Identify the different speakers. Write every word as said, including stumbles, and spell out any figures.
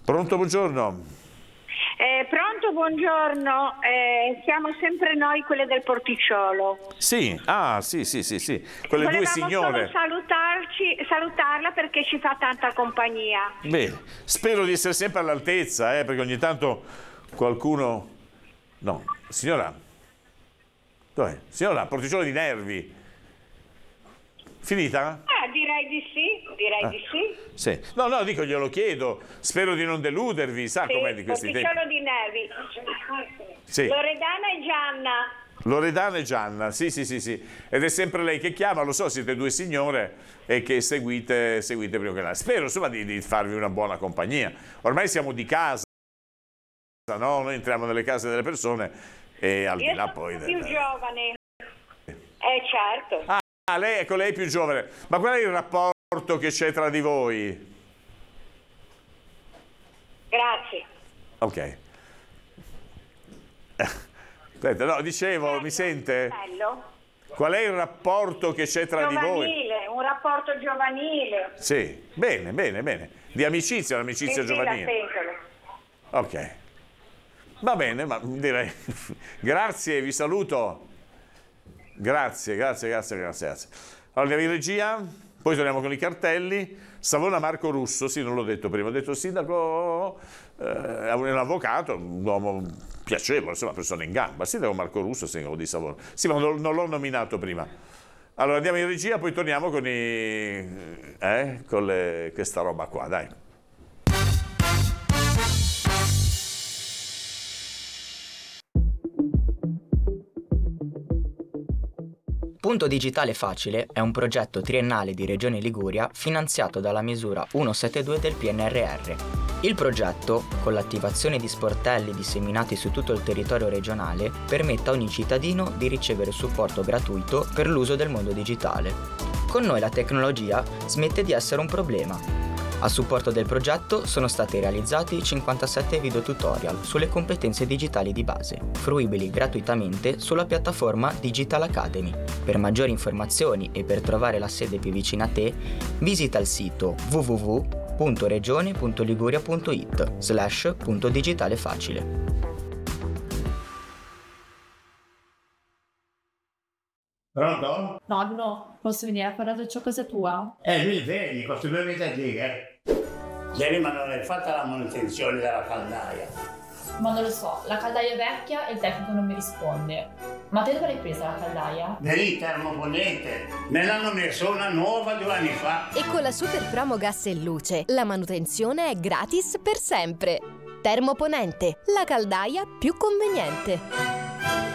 Speaker 1: Pronto, buongiorno.
Speaker 2: Eh, pronto, buongiorno. Eh, siamo sempre noi, quelle del Porticciolo.
Speaker 1: Sì, ah, sì, sì, sì, sì. Quelle
Speaker 2: Volevamo
Speaker 1: due signore.
Speaker 2: solo salutarci, salutarla perché ci fa tanta compagnia.
Speaker 1: Bene, spero di essere sempre all'altezza, eh, perché ogni tanto qualcuno... No, signora. Dov'è? Signora, Porticciolo di Nervi. Finita?
Speaker 2: Ah, direi di sì, direi
Speaker 1: Ah.
Speaker 2: di sì.
Speaker 1: Sì. No, no, dico, glielo chiedo. Spero di non deludervi, sa
Speaker 2: Sì,
Speaker 1: com'è di questi tempi.
Speaker 2: Porticciolo di Nervi.
Speaker 1: Sì.
Speaker 2: Loredana e Gianna.
Speaker 1: Loredana e Gianna, sì, sì, sì, sì. Ed è sempre lei che chiama, lo so, siete due signore e che seguite, seguite prima che la... Spero, insomma, di, di farvi una buona compagnia. Ormai siamo di casa, no? Noi entriamo nelle case delle persone e al
Speaker 2: Io
Speaker 1: di là
Speaker 2: sono
Speaker 1: poi...
Speaker 2: più
Speaker 1: del...
Speaker 2: giovane. Eh, certo.
Speaker 1: Ah, Ah, lei, ecco, lei è più giovane. Ma qual è il rapporto che c'è tra di voi?
Speaker 2: Grazie.
Speaker 1: Ok. Aspetta, no, dicevo,
Speaker 2: Bello,
Speaker 1: mi sente?
Speaker 2: Bello.
Speaker 1: Qual è il rapporto che c'è tra di voi?
Speaker 2: Giovanile, un rapporto giovanile.
Speaker 1: Sì, bene, bene, bene. Di amicizia, un'amicizia
Speaker 2: Sì, sì,
Speaker 1: giovanile.
Speaker 2: la sento.
Speaker 1: Ok. Va bene, ma direi... Grazie, vi saluto. Grazie, grazie, grazie, grazie, grazie. Allora andiamo in regia, poi torniamo con i cartelli. Savona Marco Russo, sì, non l'ho detto prima, ho detto il sindaco eh, è un avvocato, un uomo piacevole, insomma, persona in gamba. Il sindaco Marco Russo, sindaco di Savona. Sì, ma non, non l'ho nominato prima. Allora andiamo in regia, poi torniamo con i... Eh, con le, questa roba qua, dai.
Speaker 3: Punto Digitale Facile è un progetto triennale di Regione Liguria finanziato dalla misura centosettantadue del P N R R. Il progetto, con l'attivazione di sportelli disseminati su tutto il territorio regionale, permette a ogni cittadino di ricevere supporto gratuito per l'uso del mondo digitale. Con noi la tecnologia smette di essere un problema. A supporto del progetto sono stati realizzati cinquantasette video tutorial sulle competenze digitali di base, fruibili gratuitamente sulla piattaforma Digital Academy. Per maggiori informazioni e per trovare la sede più vicina a te, visita il sito w w w punto regione punto liguria punto it slash punto digitale facile.
Speaker 4: Pronto?
Speaker 5: Nonno, posso venire a parlare ciò cosa tua?
Speaker 4: Eh, lui vedi, questi due mesi a dire. Ieri ma non hai fatto la manutenzione della caldaia.
Speaker 5: Ma non lo so, la caldaia è vecchia e il tecnico non mi risponde. Ma te dove l'hai presa la caldaia?
Speaker 4: Nel termoponente. Me l'hanno messo una nuova due anni fa.
Speaker 6: E con la super promo gas e luce, la manutenzione è gratis per sempre. Termoponente, la caldaia più conveniente.